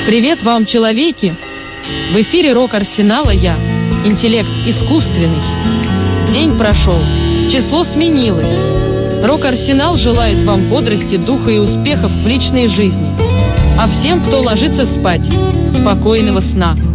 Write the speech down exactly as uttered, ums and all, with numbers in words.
Привет вам, человеки! В эфире Рок Арсенала я, интеллект искусственный. День прошел, число сменилось. Рок Арсенал желает вам бодрости, духа и успехов в личной жизни. А всем, кто ложится спать, спокойного сна.